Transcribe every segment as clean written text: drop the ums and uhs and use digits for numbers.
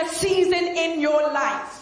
a season in your life.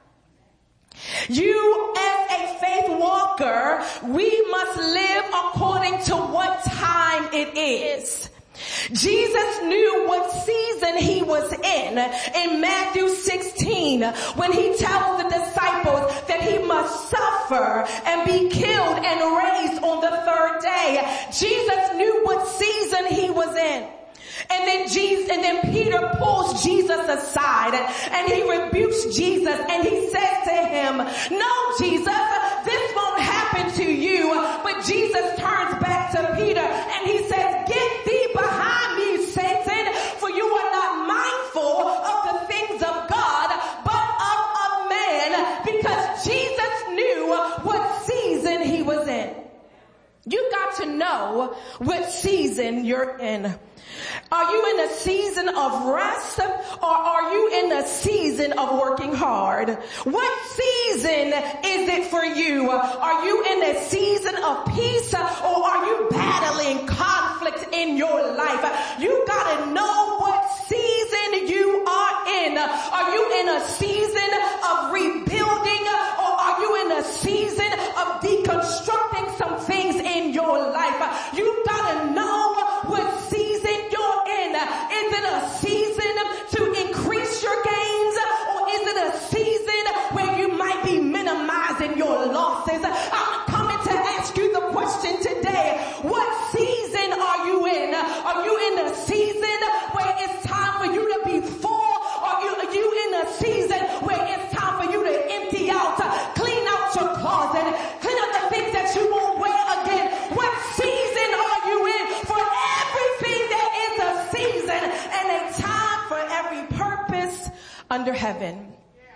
You as a faith walker, we must live according to what time it is. Jesus knew what season he was in Matthew 16 when he tells the disciples that he must suffer and be killed and raised on the third day. Jesus knew what season he was in. And then Peter pulls Jesus aside and he rebukes Jesus and he says to him, "No, Jesus, this won't happen to you." But Jesus turns back to Peter and he says, "Get thee behind me, Satan, for you are not mindful of the things of God, but of man," because Jesus knew what season he was in. You got to know what season you're in. Are you in a season of rest or are you in a season of working hard? What season is it for you? Are you in a season of peace or are you battling conflict in your life? You gotta know what season you are in. Are you in a season of rebuilding or are you in a season of deconstructing some things in your life? You gotta know what season you're in. Is it a season to increase your gains or is it a season where you might be minimizing your losses? I'm coming to ask you the question today. What season are you in? Are you in a season where it's time for you to be full? Or are you in a season where it's time for you to empty out, clean out your closet, clean out the things that you won't wear again? What season are you in? For everything there is a season and a time for every purpose under heaven.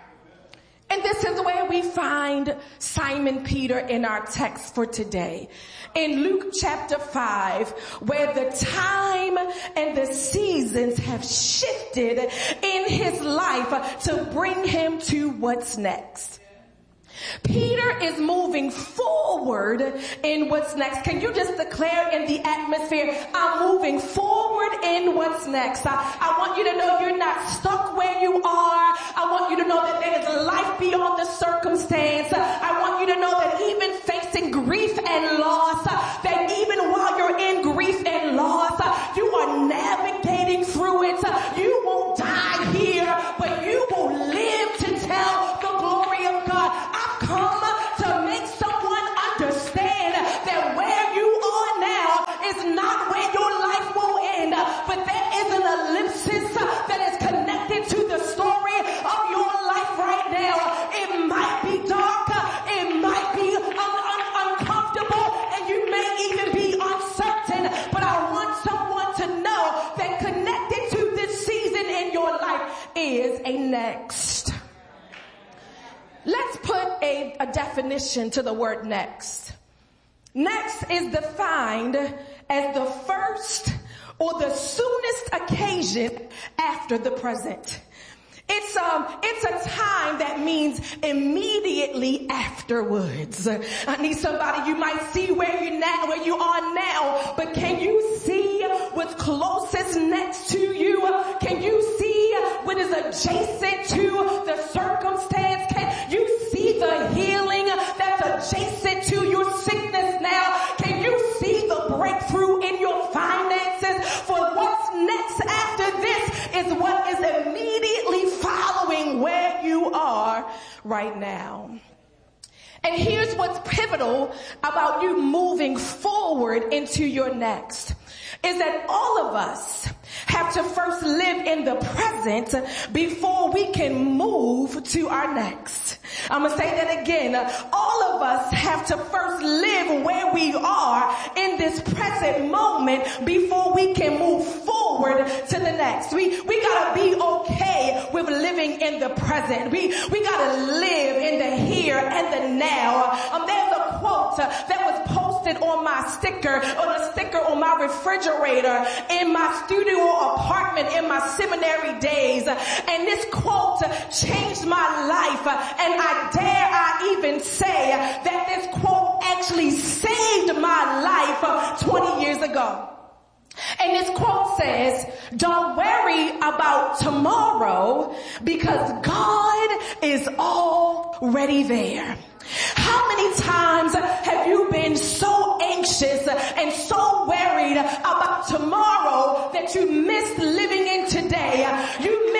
And this is where we find Simon Peter in our text for today. In Luke chapter 5, where the time and the seasons have shifted in his life to bring him to what's next. Peter is moving forward in what's next. Can you just declare in the atmosphere, I'm moving forward in what's next. I want you to know you're not stuck where you are. I want you to know that there is life beyond the circumstance. I want you to know that even facing grief and loss, that even while you're in grief and loss, you are navigating through it. You won't die here, but you will live to tell the glory of God. I've come to make someone understand that where you are now is not where your life will end, but there is an ellipsis that is connected to the story of your life right now. It might be dark, it might be uncomfortable, and you may even be uncertain, but I want someone to know that connected to this season in your life is a next. Let's put a definition to the word next. Next is defined as the first or the soonest occasion after the present. It's a time that means immediately afterwards. I need somebody, you might see where you are now, but can you see what's closest next to you? Can you see what is adjacent to the circumstance? Can you see the healing that's adjacent to your sickness now? Can you see the breakthrough in your finances? For what's next after this is what is immediately following where you are right now. And here's what's pivotal about you moving forward into your next, is that all of us have to first live in the present before we can move to our next. I'm going to say that again. All of us have to first live where we are in this present moment before we can move forward to the next. We got to be okay with living in the present. We got to live in the here and the now. There's a quote that was posted on my sticker, on my refrigerator in my studio apartment in my seminary days. And this quote changed my life. And I even say that this quote actually saved my life 20 years ago. And this quote says, don't worry about tomorrow because God is already there. How many times have you been so anxious and so worried about tomorrow that you missed living in today? You